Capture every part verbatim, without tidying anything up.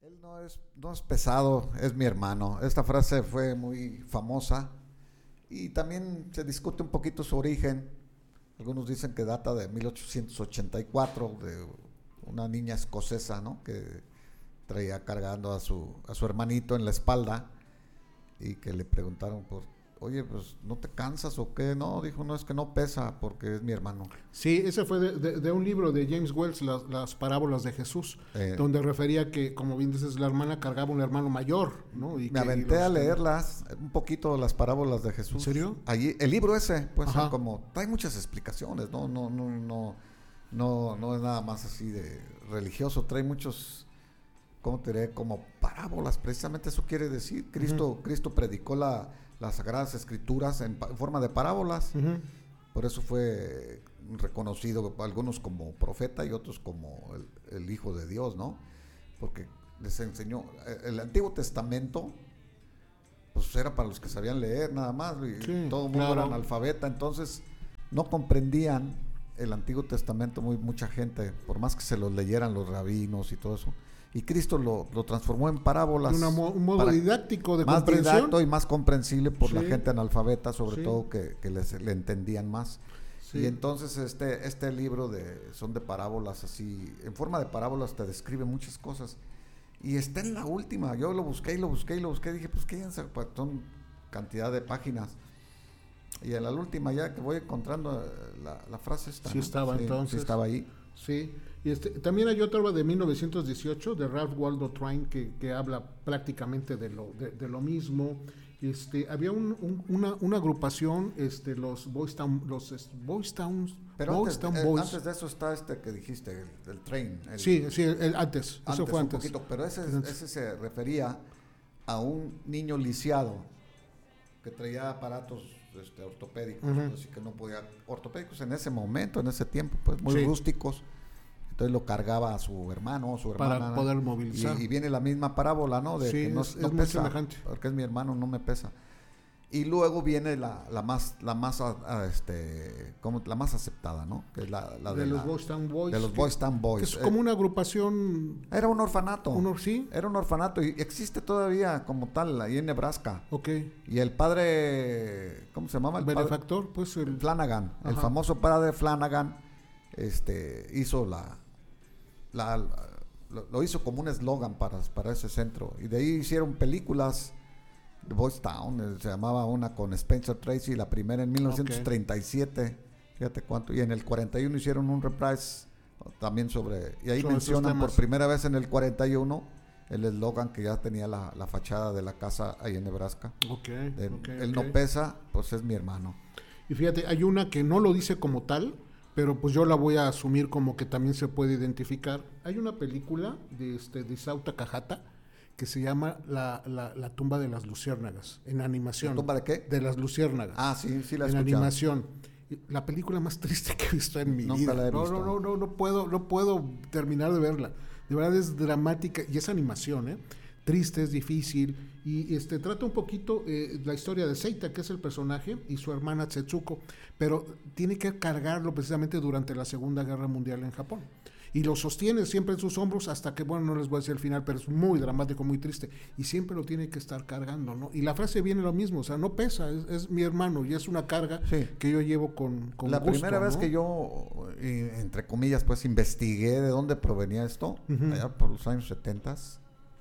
Él no es, no es pesado, es mi hermano. Esta frase fue muy famosa y también se discute un poquito su origen. Algunos dicen que data de mil ochocientos ochenta y cuatro, de una niña escocesa, ¿no?, que traía cargando a su, a su hermanito en la espalda y que le preguntaron por, oye, pues, ¿no te cansas o qué? No, dijo, no, es que no pesa porque es mi hermano. Sí, ese fue de, de, de un libro de James Wells, las, las parábolas de Jesús, eh, donde refería que, como bien dices, la hermana cargaba un hermano mayor, ¿no? Y me que, aventé los, a leerlas, un poquito las parábolas de Jesús. ¿En serio? Allí, el libro ese, pues, como, trae muchas explicaciones, no, no, no, no, no, no es nada más así de religioso, trae muchos, ¿cómo te diré? Como parábolas, precisamente eso quiere decir. Cristo, uh-huh. Cristo predicó la, las Sagradas Escrituras en, en forma de parábolas. Uh-huh. Por eso fue reconocido algunos como profeta y otros como el, el Hijo de Dios, ¿no? Porque les enseñó, el Antiguo Testamento pues era para los que sabían leer nada más, y sí, todo el mundo claro. era analfabeta, entonces no comprendían el Antiguo Testamento muy, mucha gente, por más que se los leyeran los rabinos y todo eso. Y Cristo lo, lo transformó en parábolas. Una, un modo didáctico de más comprensión. Más didáctico y más comprensible por sí. la gente analfabeta, sobre sí. todo que, que les, le entendían más. Sí. Y entonces este, este libro de, son de parábolas así, en forma de parábolas te describe muchas cosas. Y está en la última, yo lo busqué y lo busqué y lo busqué, y dije, pues qué son cantidad de páginas. Y en la última ya que voy encontrando la, la frase está. Sí, ¿no? estaba sí, entonces. Sí estaba ahí. Sí. Y este, también hay otra obra de mil novecientos dieciocho de Ralph Waldo Trine que, que habla prácticamente de lo, de, de lo mismo. Este, había un, un, una, una agrupación, este, los Boys Town, los es, Boys Towns, Pero Boys antes, Town eh, Boys. antes de eso está este que dijiste, el, el Train. El, sí, sí, el, el antes, antes, eso fue un antes. Poquito, pero ese, ese se refería a un niño lisiado que traía aparatos este, ortopédicos, uh-huh. así que no podía, ortopédicos en ese momento, en ese tiempo, pues muy sí. rústicos. Entonces lo cargaba a su hermano o su hermana. Para poder movilizar. Y, y viene la misma parábola, ¿no? De sí, que no, es, no es pesa, muy semejante. Porque es mi hermano, no me pesa. Y luego viene la, la más, la más, a, a este, como la más aceptada, ¿no? Que es la, la de, de, los la, Boys Town Boys. De los Boys Town Boys. Que es como una agrupación. Era un orfanato. Un, ¿sí? Era un orfanato y existe todavía como tal ahí en Nebraska. Ok. Y el padre, ¿cómo se llamaba? El benefactor, pues el Flanagan, Ajá. el famoso padre Flanagan, este, hizo la La, lo, lo hizo como un eslogan para, para ese centro, y de ahí hicieron películas de Boys Town, se llamaba una con Spencer Tracy, la primera en mil novecientos treinta y siete, okay. Fíjate cuánto, y en el cuarenta y uno hicieron un reprise también sobre, y ahí sobre mencionan por primera vez en el cuarenta y uno el eslogan que ya tenía la, la fachada de la casa ahí en Nebraska. Okay, de, okay, él okay. no pesa, pues es mi hermano. Y fíjate, hay una que no lo dice como tal, pero pues yo la voy a asumir como que también se puede identificar. Hay una película de este de Isao Takahata que se llama la, la, la tumba de las luciérnagas, en animación. ¿La tumba de qué? De las luciérnagas. Ah, sí, sí la he En escuchado. Animación. La película más triste que he visto en mi Nunca vida. La he no, visto. no, no, no, no puedo, no puedo terminar de verla. De verdad es dramática y es animación, ¿eh? Triste, es difícil, y este trata un poquito eh, la historia de Seita, que es el personaje, y su hermana Tsetsuko, pero tiene que cargarlo precisamente durante la Segunda Guerra Mundial en Japón, y lo sostiene siempre en sus hombros hasta que, bueno, no les voy a decir el final, pero es muy dramático, muy triste, y siempre lo tiene que estar cargando, ¿no? Y la frase viene lo mismo, o sea, no pesa, es, es mi hermano, y es una carga sí. que yo llevo con, con la gusto, primera vez ¿no? que yo, entre comillas, pues investigué de dónde provenía esto, uh-huh. allá por los años setentas,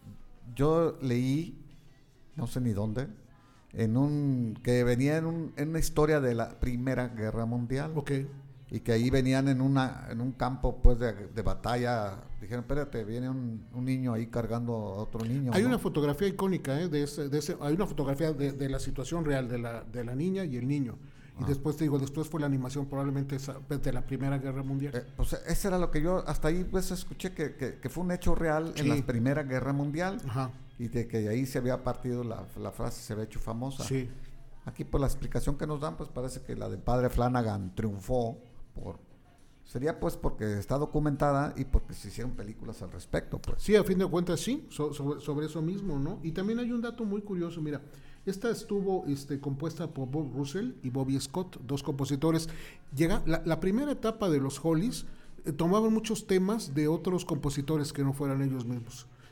yo leí, no sé ni dónde, en un que venía en, un, en una historia de la Primera Guerra Mundial. Okay. Y que ahí venían en una en un campo pues de, de batalla. Dijeron, espérate, viene un, un niño ahí cargando a otro niño. Hay ¿no? una fotografía icónica, ¿eh? de ese, de ese, hay una fotografía de, de la situación real de la, de la niña y el niño. Y ah. después te digo, después fue la animación probablemente esa, de la Primera Guerra Mundial. Eh, pues ese era lo que yo, hasta ahí pues escuché que, que, que fue un hecho real sí. en la Primera Guerra Mundial. Ajá. Y de que de ahí se había partido la, la frase, se había hecho famosa. Sí. Aquí por la explicación que nos dan, pues parece que la del padre Flanagan triunfó por... Sería pues porque está documentada y porque se hicieron películas al respecto, pues. Sí, a fin de cuentas sí, so, sobre, sobre eso mismo, ¿no? Y también hay un dato muy curioso, mira, esta estuvo este, compuesta por Bob Russell y Bobby Scott, dos compositores. Llega, la, la primera etapa de los Hollies eh, tomaban muchos temas de otros compositores que no fueran ellos mismos.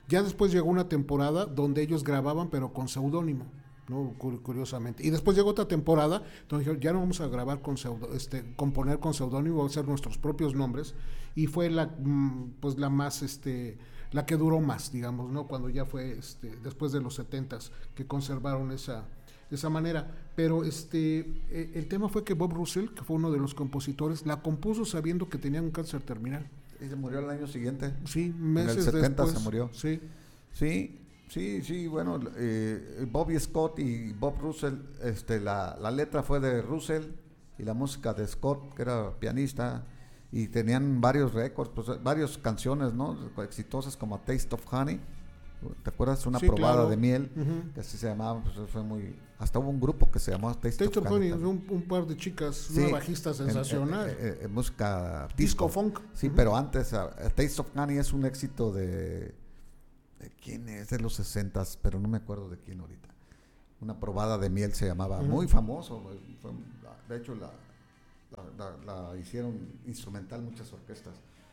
Ya después llegó una temporada donde ellos grababan, pero con seudónimo, ¿no? Curiosamente. Y después llegó otra temporada donde dijeron, ya no vamos a grabar con pseudo, este, componer con seudónimo, vamos a hacer nuestros propios nombres. Y fue la, pues la más, este, la que duró más, digamos, ¿no? Cuando ya fue, este, después de los setentas, que conservaron esa, esa manera. Pero este, el tema fue que Bob Russell, que fue uno de los compositores, la compuso sabiendo que tenía un cáncer terminal. Y se murió el año siguiente. Sí, meses después. En el setenta se murió. Sí. Sí, sí, sí, bueno, eh, Bobby Scott y Bob Russell, este, la, la letra fue de Russell y la música de Scott, que era pianista, y tenían varios récords, pues, varias canciones, ¿no? Exitosas como Taste of Honey. ¿Te acuerdas? Una sí, probada claro. de miel, uh-huh. que así se llamaba, pues fue muy... Hasta hubo un grupo que se llamó Taste, Taste of, of Honey, un, un par de chicas, sí, una bajista sensacional. En, en, en, en música disco, disco funk. Sí, uh-huh. pero antes, uh, Taste of Honey es un éxito de... ¿De quién es? De los sesentas, pero no me acuerdo de quién ahorita. Una probada de miel se llamaba, uh-huh. muy famoso. Fue, de hecho, la, la, la, la hicieron instrumental muchas orquestas.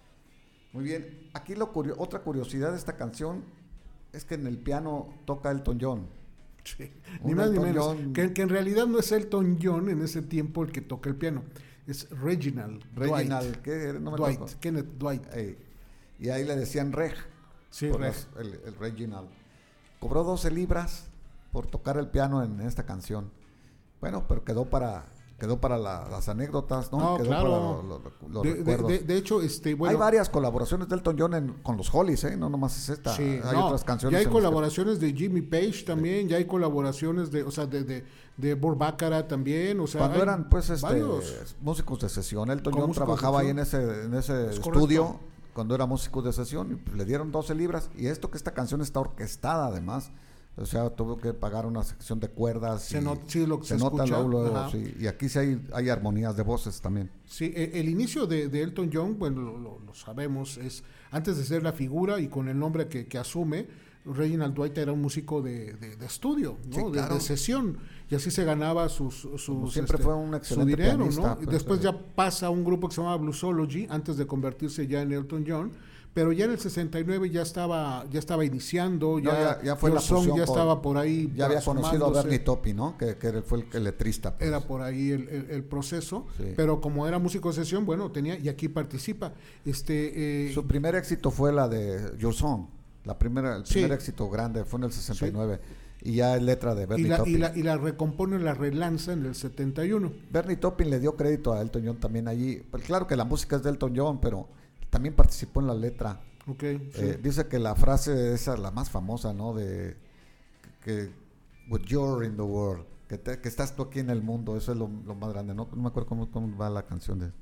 Muy bien, aquí lo curio- otra curiosidad de esta canción es que en el piano toca Elton John. Sí, ni más ni menos. John, que, que en realidad no es Elton John en ese tiempo el que toca el piano. Es Reginald. Reginald, Dwight. ¿qué? No me Dwight, acuerdo. Kenneth Dwight. Hey, y ahí le decían Reg. Sí, Reg. Los, el, el Reginald. Cobró doce libras por tocar el piano en esta canción. Bueno, pero quedó para... Quedó para la, las anécdotas, ¿no? No, Quedó claro. para lo, lo, los de, recuerdos. De, de, de hecho, este, bueno, hay varias colaboraciones de Elton John en, con los Hollies, ¿eh? No nomás es esta. Sí, hay no, otras canciones. Ya hay colaboraciones que... de Jimmy Page también, sí. Ya hay colaboraciones de, o sea, de, de, de Burt Bacharach también, o sea. Cuando eran, pues, este, varios. músicos de sesión. Elton John trabajaba ahí en ese, en ese estudio correcto. Cuando era músico de sesión y pues, le dieron doce libras. Y esto que esta canción está orquestada además. O sea, tuvo que pagar una sección de cuerdas. Se, y not, sí, lo que se, se nota luego, luego sí. Y aquí sí hay, hay armonías de voces también. Sí, el, el inicio de, de Elton John, bueno, lo, lo, lo sabemos, es antes de ser la figura y con el nombre que, que asume, Reginald Dwight era un músico de, de, de estudio, ¿no? Sí, claro. de, de sesión, y así se ganaba sus, sus siempre este, fue un excelente su dinero, pianista, ¿no? Pues, después eh. ya pasa a un grupo que se llamaba Bluesology, antes de convertirse ya en Elton John. Pero ya en el sesenta y nueve ya estaba ya estaba iniciando, ya, no, ya, ya fue la fusión ya con, estaba por ahí. Ya había conocido a Bernie Taupin, ¿no? Que, que fue el, el letrista. Pues. Era por ahí el, el, el proceso, sí. Pero como era músico de sesión, bueno, tenía, y aquí participa. Este, eh, Su primer éxito fue la de Your Song, la primera, el primer sí. éxito grande fue en el sesenta y nueve. Sí. Y ya es letra de Bernie y la, Taupin. Y la, y la recompone, la relanza en el setenta y uno. Bernie Taupin le dio crédito a Elton John también allí. Pues claro que la música es de Elton John, pero también participó en la letra. Okay, sí. eh, dice que la frase esa, la más famosa, ¿no? De que with you're in the world, que, te, que estás tú aquí en el mundo, eso es lo, lo más grande, ¿no? No me acuerdo cómo, cómo va la canción de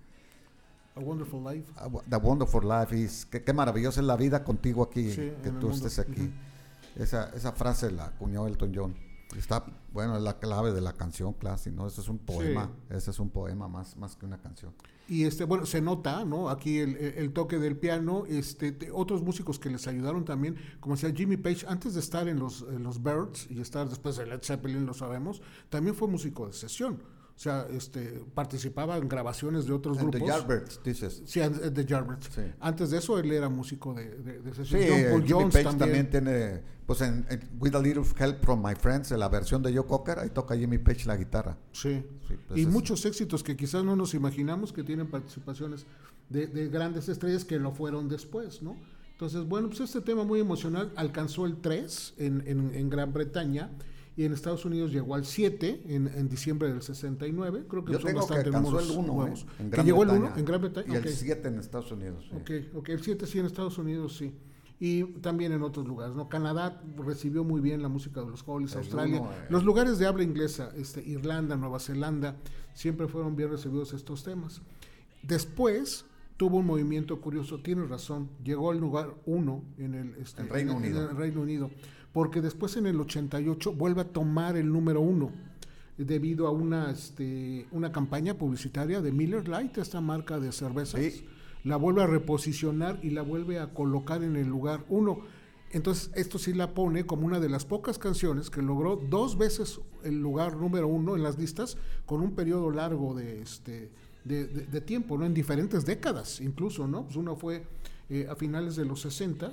A Wonderful Life. The Wonderful Life is, que, qué maravillosa es la vida contigo aquí, sí, que tú estés aquí. Uh-huh. Esa, esa frase la acuñó Elton John. Está, bueno, es la clave de la canción clásica, ¿no? Ese es un poema, sí. Ese es un poema más, más que una canción. Y este, bueno, se nota, ¿no? Aquí el, el toque del piano, este, de otros músicos que les ayudaron también, como decía Jimmy Page, antes de estar en los, en los Byrds y estar después de Led Zeppelin, lo sabemos, también fue músico de sesión. O sea, este, participaba en grabaciones de otros en grupos. The Yardbirds, dices. Sí, en The Yardbirds. Sí. Antes de eso, él era músico de, de, de sesión. Sí, John Paul Jimmy Jones Page también. también tiene, pues en, en With a Little Help from My Friends, en la versión de Joe Cocker, ahí toca Jimmy Page la guitarra. Sí, sí pues y es... muchos éxitos que quizás no nos imaginamos que tienen participaciones de, de grandes estrellas que lo fueron después, ¿no? Entonces, bueno, pues este tema muy emocional alcanzó el tres en, en, en Gran Bretaña. Y en Estados Unidos llegó al siete en, en diciembre del sesenta y nueve. Creo que Yo son tengo bastante que alcanzó números el uno, nuevos. ¿eh? En ¿Que Gran llegó Bretaña. el uno en Gran Bretaña? Y okay. el siete en Estados Unidos. Sí. Ok, ok, el siete sí en Estados Unidos, sí. Y también en otros lugares, ¿no? Canadá recibió muy bien la música de los Hollies, el Australia. Uno, eh. Los lugares de habla inglesa, este, Irlanda, Nueva Zelanda, siempre fueron bien recibidos estos temas. Después tuvo un movimiento curioso, tienes razón, llegó al lugar uno en el, este, el Reino en, Unido. En el Reino Unido. Porque después en el ochenta y ocho vuelve a tomar el número uno debido a una, este, una campaña publicitaria de Miller Lite, esta marca de cervezas. Sí. La vuelve a reposicionar y la vuelve a colocar en el lugar uno. Entonces esto sí la pone como una de las pocas canciones que logró dos veces el lugar número uno en las listas con un periodo largo de, este, de, de, de tiempo, ¿no? En diferentes décadas incluso, ¿no? Pues uno fue eh, a finales de los sesentas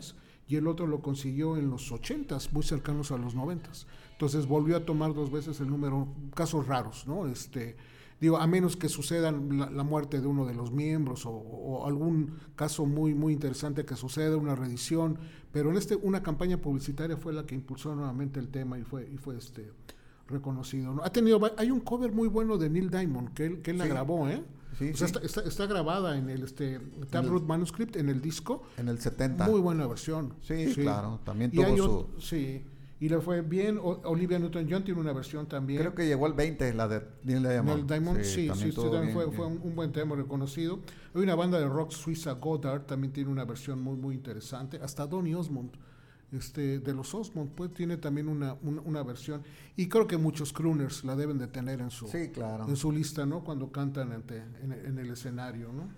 y el otro lo consiguió en los ochentas, muy cercanos a los noventas. Entonces volvió a tomar dos veces el número, casos raros, ¿no? Este, digo, a menos que suceda la, la muerte de uno de los miembros o, o algún caso muy, muy interesante que suceda, una reedición, pero en este, una campaña publicitaria fue la que impulsó nuevamente el tema y fue, y fue este, reconocido, ¿no? Ha tenido, hay un cover muy bueno de Neil Diamond, que él, que él sí. la grabó, ¿eh? Sí, o sea, sí. está, está, está grabada en el este, Taproot Manuscript, en el disco. En el setenta. Muy buena versión. Sí, sí. claro. También tuvo y su... Otro, sí. Y le fue bien. O, Olivia Newton-John tiene una versión también. Creo que llegó al veinte, la de Neil Diamond. Neil Diamond, sí, sí, también, sí, también bien, fue, bien. fue un, un buen tema reconocido. Hay una banda de rock suiza, Goddard, también tiene una versión muy, muy interesante. Hasta Donny Osmond, este, de los Osmond, pues tiene también una, una, una versión. Y creo que muchos crooners la deben de tener en su, sí, claro. en su lista, ¿no? Cuando cantan ante, en, en el escenario, ¿no?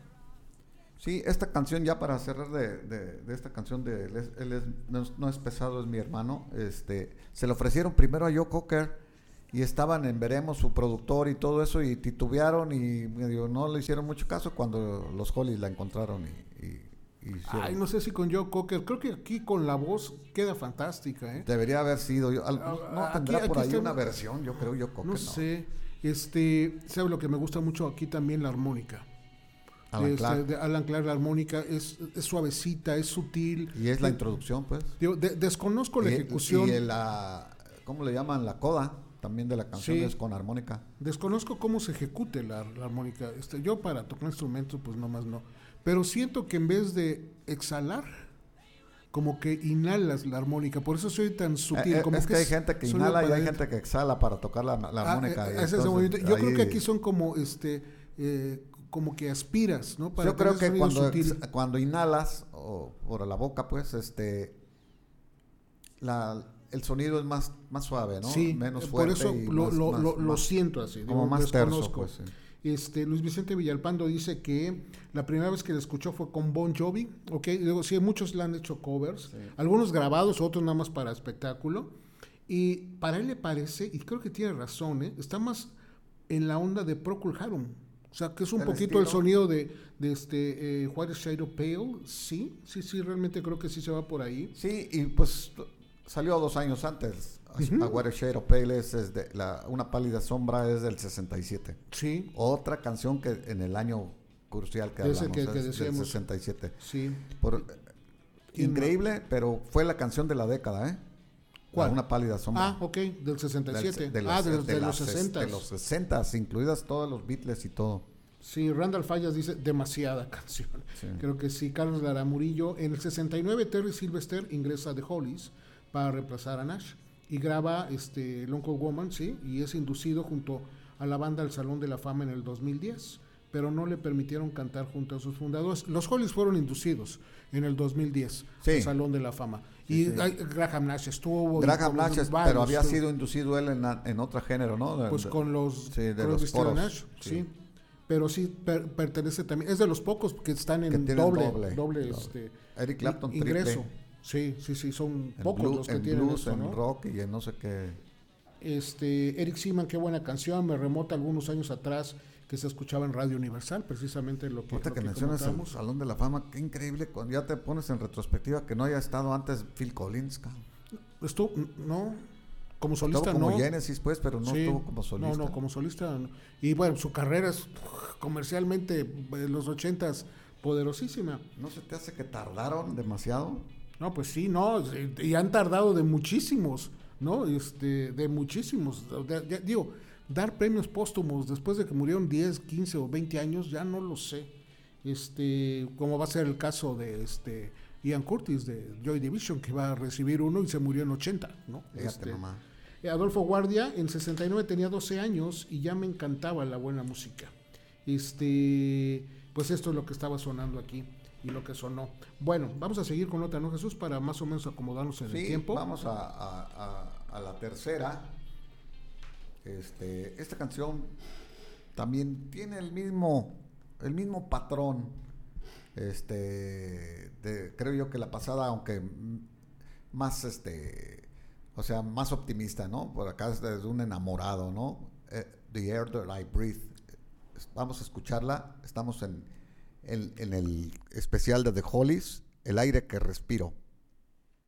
Sí, esta canción, ya para cerrar de, de, de esta canción de Él, es, él es, no, no es pesado, es mi hermano, este, se le ofrecieron primero a Joe Cocker y estaban en Veremos, su productor y todo eso, y titubearon y medio no le hicieron mucho caso cuando los Hollies la encontraron y, y Ay, no sé si con Joe Cocker, creo que aquí con la voz queda fantástica, ¿eh? Debería haber sido, yo, al, no aquí, tendrá por aquí ahí una versión, yo creo, Joe Cocker. No, no sé, este, ¿sabe lo que me gusta mucho aquí también? La armónica. Alan de, Clark. Este, de Alan Clark, la armónica es, es suavecita, es sutil. Y es la de, introducción, pues. Digo, de, desconozco la y, ejecución. Y la, ¿cómo le llaman? La coda también de la canción sí, es con armónica. Desconozco cómo se ejecute la, la armónica. Este, yo para tocar instrumentos, pues nomás no. Pero siento que en vez de exhalar, como que inhalas la armónica, por eso soy tan sutil. Eh, como es que, que hay gente que inhala y hay gente que exhala para tocar la, la ah, armónica. Eh, y ese entonces, es yo ahí, creo que aquí son como, este, eh, como que aspiras, ¿no? Para yo creo que cuando, ex, cuando inhalas o por la boca, pues, este, la, el sonido es más, más suave, ¿no? Sí, menos fuerte. Por eso y lo, más, lo, más, lo, más, lo siento así. Como digo, más terso, pues, sí. Este, Luis Vicente Villalpando dice que la primera vez que la escuchó fue con Bon Jovi, ¿ok? Luego, sí, muchos le han hecho covers, sí. Algunos grabados, otros nada más para espectáculo, y para él le parece, y creo que tiene razón, ¿eh? Está más en la onda de Procol Harum, o sea, que es un el poquito estilo. El sonido de, de este, eh, White Shade of Pale, sí, sí, sí, realmente creo que sí se va por ahí. Sí, y pues salió dos años antes. Uh-huh. A White Shade of Pale es, es de la, una pálida sombra es del sesenta y siete. Sí. Otra canción que en el año crucial que hablamos que, que es del sesenta y siete. Sí. Por, increíble, pero fue la canción de la década, ¿eh? ¿Cuál? Una pálida sombra. Ah, ok, del sesenta y siete. Del, de los, ah, de, de, de los sesenta. De los sesenta, incluidas todos los Beatles y todo. Sí, Randall Fallas dice demasiada canción. Sí. Creo que sí. Carlos Lara Murillo. En el sesenta y nueve, Terry Sylvester ingresa a The Hollies para reemplazar a Nash y graba este Lonely Woman, sí, y es inducido junto a la banda al Salón de la Fama en el dos mil diez, pero no le permitieron cantar junto a sus fundadores. Los Hollies fueron inducidos en el dos mil diez sí. al Salón de la Fama. Y sí, sí. Graham Nash estuvo... Graham Nash, es, varios, pero había sido inducido él en, en otro género, ¿no? De, pues con los... Sí, de los poros. Nash, sí. sí. Pero sí per, pertenece también... Es de los pocos que están en que doble, doble, doble, doble este, Eric Clapton ingreso. Triple. Sí, sí, sí, son en pocos blues, los que en tienen blues, eso, ¿no? En rock y en no sé qué. Este, Eric Seaman, qué buena canción, me remota algunos años atrás que se escuchaba en Radio Universal, precisamente lo que, lo que, que mencionas el Salón de la Fama, qué increíble, cuando ya te pones en retrospectiva que no haya estado antes Phil Collins. Estuvo, no, como solista estuvo como no. Genesis, pues, pero no sí, estuvo como solista. No, no, como solista no. Y bueno, su carrera es comercialmente en los ochentas poderosísima. ¿No se te hace que tardaron demasiado? No, pues sí, no, y han tardado de muchísimos, ¿no? Este, de muchísimos. De, de, digo, dar premios póstumos después de que murieron diez, quince o veinte años, ya no lo sé. Este, como va a ser el caso de este Ian Curtis de Joy Division, que va a recibir uno y se murió en ochenta, ¿no? Fíjate, mamá. Adolfo Guardia en sesenta y nueve tenía doce años y ya me encantaba la buena música. Este, pues esto es lo que estaba sonando aquí y lo que sonó. Bueno, vamos a seguir con otra, ¿no, Jesús? Para más o menos acomodarnos en sí, el tiempo. Vamos a, a, a, a la tercera. Este, esta canción también tiene el mismo, el mismo patrón. Este, de, creo yo que la pasada, aunque más, este, o sea, más optimista, ¿no? Por acá es de un enamorado, ¿no? Eh, The Air That I Breathe. Vamos a escucharla. Estamos en, en, en el especial de The Hollies, El aire que respiro.